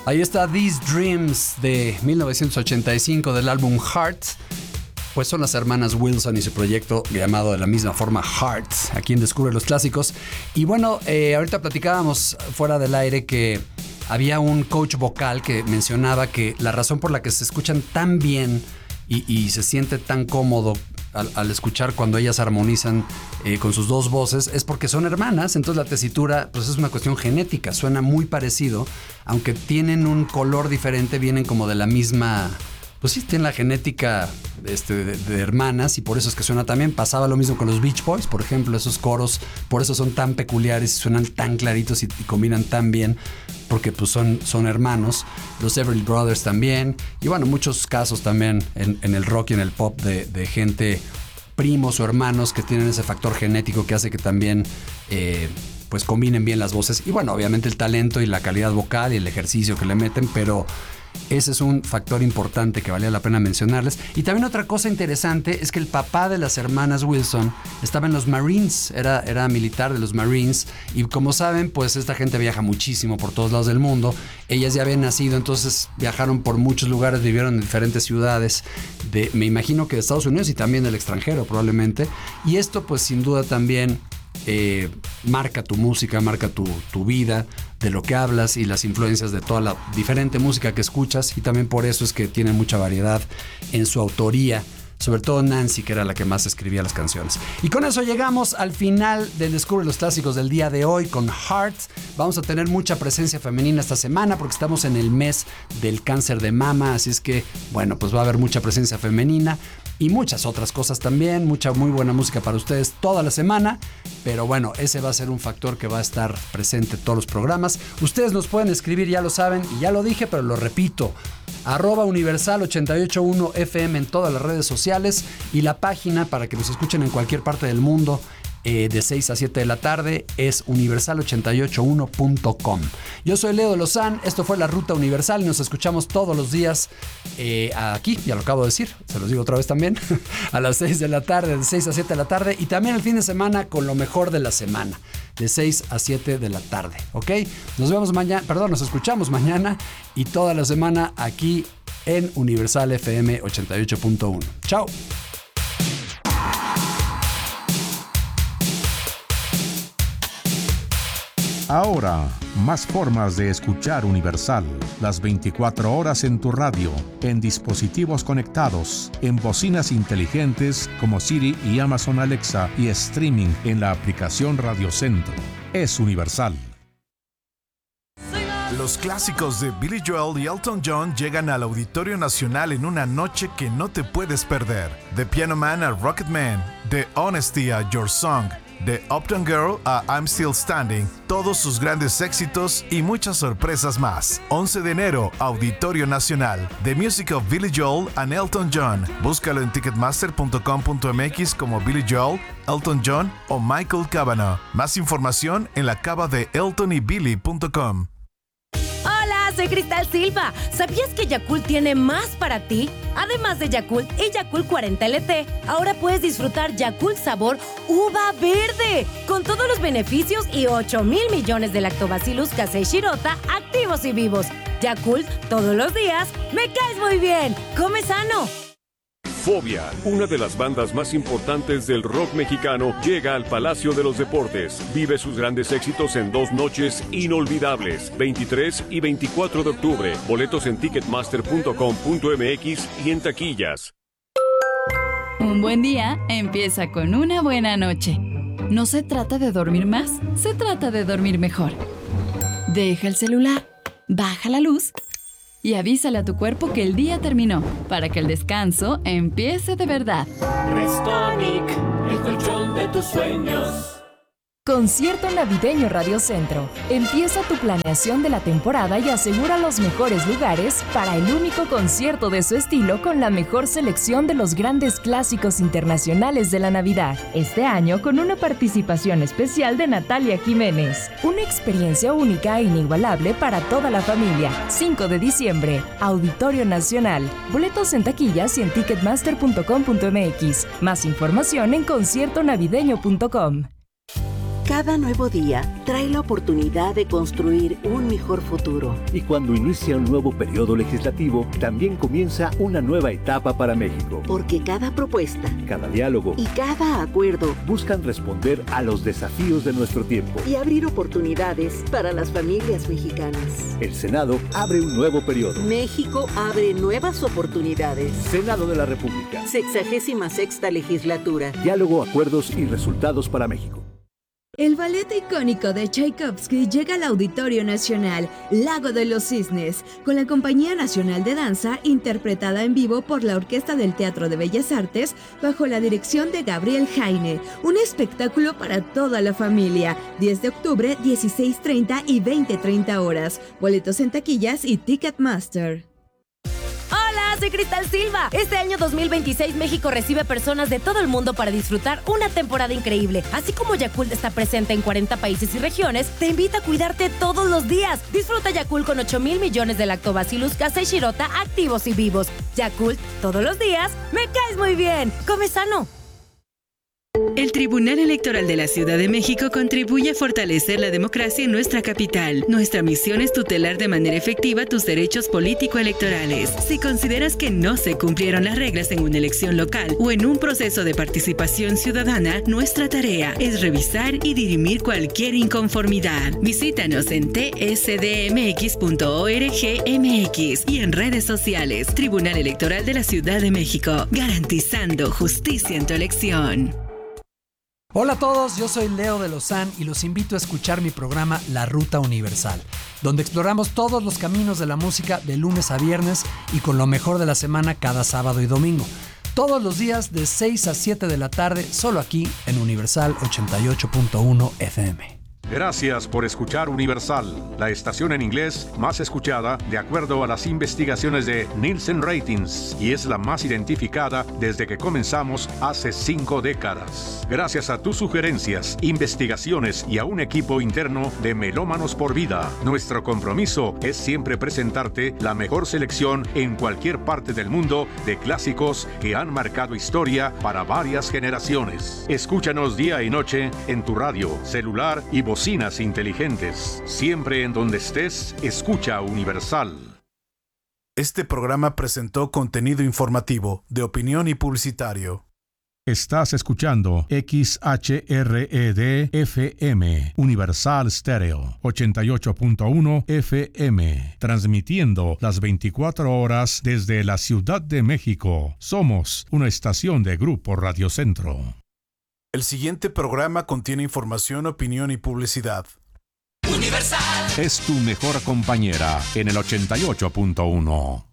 Ahí está These Dreams de 1985 del álbum Heart. Pues son las hermanas Wilson y su proyecto llamado de la misma forma Heart, aquí en Descubre los Clásicos. Y bueno, ahorita platicábamos fuera del aire que había un coach vocal que mencionaba que la razón por la que se escuchan tan bien y se siente tan cómodo al escuchar cuando ellas armonizan con sus dos voces es porque son hermanas. Entonces la tesitura pues es una cuestión genética, suena muy parecido, aunque tienen un color diferente, vienen como de la misma... Pues sí, tienen la genética de hermanas y por eso es que suena también. Pasaba lo mismo con los Beach Boys, por ejemplo, esos coros, por eso son tan peculiares y suenan tan claritos y combinan tan bien, porque pues son hermanos. Los Everly Brothers también, y bueno, muchos casos también en el rock y en el pop de gente, primos o hermanos que tienen ese factor genético que hace que también pues combinen bien las voces. Y bueno, obviamente el talento y la calidad vocal y el ejercicio que le meten, pero... ese es un factor importante que valía la pena mencionarles. Y también otra cosa interesante es que el papá de las hermanas Wilson estaba en los Marines, era militar de los Marines. Y como saben, pues esta gente viaja muchísimo por todos lados del mundo. Ellas ya habían nacido, entonces viajaron por muchos lugares, vivieron en diferentes ciudades, me imagino que de Estados Unidos y también del extranjero probablemente. Y esto pues sin duda también... marca tu música, marca tu vida, de lo que hablas y las influencias de toda la diferente música que escuchas, y también por eso es que tiene mucha variedad en su autoría, sobre todo Nancy, que era la que más escribía las canciones. Y con eso llegamos al final del Descubre los Clásicos del día de hoy con Heart. Vamos a tener mucha presencia femenina esta semana porque estamos en el mes del cáncer de mama, así es que bueno, pues va a haber mucha presencia femenina y muchas otras cosas también, mucha muy buena música para ustedes toda la semana, pero bueno, ese va a ser un factor que va a estar presente en todos los programas. Ustedes nos pueden escribir, ya lo saben, y ya lo dije, pero lo repito, @universal881fm en todas las redes sociales, y la página para que nos escuchen en cualquier parte del mundo de 6 a 7 de la tarde es universal881.com. Yo soy Leo de Lozán, esto fue La Ruta Universal y nos escuchamos todos los días aquí, ya lo acabo de decir, se los digo otra vez también, a las 6 de la tarde, de 6 a 7 de la tarde, y también el fin de semana con lo mejor de la semana, de 6 a 7 de la tarde, ¿ok? Nos escuchamos mañana y toda la semana aquí en Universal FM 88.1. ¡Chao! Ahora, más formas de escuchar Universal. Las 24 horas en tu radio, en dispositivos conectados, en bocinas inteligentes como Siri y Amazon Alexa, y streaming en la aplicación Radio Centro. Es Universal. Los clásicos de Billy Joel y Elton John llegan al Auditorio Nacional en una noche que no te puedes perder. De Piano Man a Rocket Man, de Honesty a Your Song, de Uptown Girl a I'm Still Standing, todos sus grandes éxitos y muchas sorpresas más. 11 de enero, Auditorio Nacional. The Music of Billy Joel and Elton John. Búscalo en ticketmaster.com.mx como Billy Joel, Elton John o Michael Cavanaugh. Más información en la cava de eltonybilly.com. Hola, soy Cristal Silva. ¿Sabías que Yakult tiene más para ti? Además de Yakult y Yakult 40 LT, ahora puedes disfrutar Yakult sabor uva verde, con todos los beneficios y 8,000 millones de Lactobacillus casei shirota activos y vivos. Yakult, todos los días, me caes muy bien. Come sano. Fobia, una de las bandas más importantes del rock mexicano, llega al Palacio de los Deportes. Vive sus grandes éxitos en 2 noches inolvidables, 23 y 24 de octubre. Boletos en ticketmaster.com.mx y en taquillas. Un buen día empieza con una buena noche. No se trata de dormir más, se trata de dormir mejor. Deja el celular, baja la luz y avísale a tu cuerpo que el día terminó, para que el descanso empiece de verdad. Restonic, el colchón de tus sueños. Concierto Navideño Radio Centro. Empieza tu planeación de la temporada y asegura los mejores lugares para el único concierto de su estilo con la mejor selección de los grandes clásicos internacionales de la Navidad. Este año con una participación especial de Natalia Jiménez. Una experiencia única e inigualable para toda la familia. 5 de diciembre, Auditorio Nacional. Boletos en taquillas y en ticketmaster.com.mx. Más información en conciertonavideño.com. Cada nuevo día trae la oportunidad de construir un mejor futuro. Y cuando inicia un nuevo periodo legislativo, también comienza una nueva etapa para México. Porque cada propuesta, cada diálogo y cada acuerdo buscan responder a los desafíos de nuestro tiempo y abrir oportunidades para las familias mexicanas. El Senado abre un nuevo periodo. México abre nuevas oportunidades. Senado de la República. 66ª legislatura. Diálogo, acuerdos y resultados para México. El ballet icónico de Tchaikovsky llega al Auditorio Nacional, Lago de los Cisnes, con la Compañía Nacional de Danza, interpretada en vivo por la Orquesta del Teatro de Bellas Artes, bajo la dirección de Gabriel Jaine. Un espectáculo para toda la familia. 10 de octubre, 16:30 y 20:30 horas. Boletos en taquillas y Ticketmaster. Hola, soy Cristal Silva. Este año 2026 México recibe personas de todo el mundo para disfrutar una temporada increíble. Así como Yakult está presente en 40 países y regiones, te invita a cuidarte todos los días. Disfruta Yakult con 8,000 millones de Lactobacillus casei shirota activos y vivos. Yakult, todos los días, me caes muy bien. Come sano. El Tribunal Electoral de la Ciudad de México contribuye a fortalecer la democracia en nuestra capital. Nuestra misión es tutelar de manera efectiva tus derechos político-electorales. Si consideras que no se cumplieron las reglas en una elección local o en un proceso de participación ciudadana, nuestra tarea es revisar y dirimir cualquier inconformidad. Visítanos en tsdmx.org.mx y en redes sociales. Tribunal Electoral de la Ciudad de México, garantizando justicia en tu elección. Hola a todos, yo soy Leo de Lozán y los invito a escuchar mi programa La Ruta Universal, donde exploramos todos los caminos de la música de lunes a viernes y con lo mejor de la semana cada sábado y domingo. Todos los días de 6 a 7 de la tarde, solo aquí en Universal 88.1 FM. Gracias por escuchar Universal, la estación en inglés más escuchada de acuerdo a las investigaciones de Nielsen Ratings y es la más identificada desde que comenzamos hace 5 décadas. Gracias a tus sugerencias, investigaciones y a un equipo interno de Melómanos por Vida, nuestro compromiso es siempre presentarte la mejor selección en cualquier parte del mundo de clásicos que han marcado historia para varias generaciones. Escúchanos día y noche en tu radio, celular y bocinas inteligentes. Siempre en donde estés, escucha Universal. Este programa presentó contenido informativo, de opinión y publicitario. Estás escuchando XHRED-FM, Universal Stereo, 88.1 FM, transmitiendo las 24 horas desde la Ciudad de México. Somos una estación de Grupo Radio Centro. El siguiente programa contiene información, opinión y publicidad. Universal es tu mejor compañera en el 88.1.